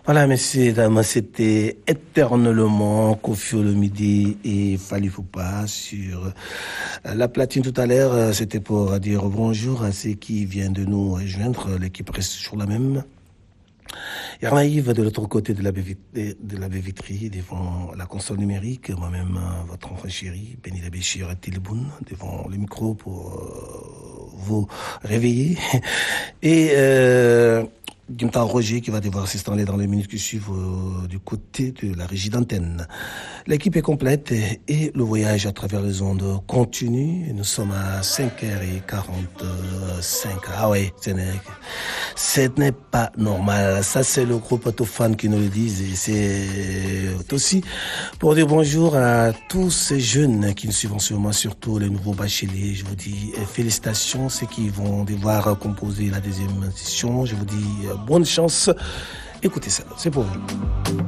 Voilà, messieurs, dames, c'était éternellement Koffi Olomide et Fally Ipupa sur la platine tout à l'heure. C'était pour dire bonjour à ceux qui viennent de nous rejoindre. L'équipe reste toujours la même. Yarnaïve de l'autre côté de la baie vitrée, devant la console numérique. Moi-même, votre enfant chéri, Benny Béchir Tilboun, devant le micro pour vous réveiller. Et Guimta Roger qui va devoir s'installer dans les minutes qui suivent du côté de la régie d'antenne. L'équipe est complète et le voyage à travers les ondes continue. Nous sommes à 5h45. Ah ouais, ce n'est pas normal. Ça, c'est le groupe Autofan qui nous le disent. Et c'est aussi pour dire bonjour à tous ces jeunes qui nous suivent en ce moment, surtout les nouveaux bacheliers. Je vous dis félicitations, ceux qui vont devoir composer la deuxième session. Je vous dis bonne chance. Écoutez ça, c'est pour vous.